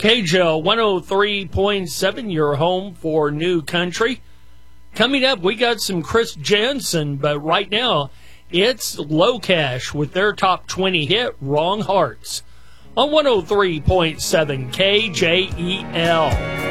KJL 103.7, your home for new country. Coming up, we got some Chris Janson, but right now it's Low Cash with their top 20 hit, Wrong Hearts, on 103.7 KJEL.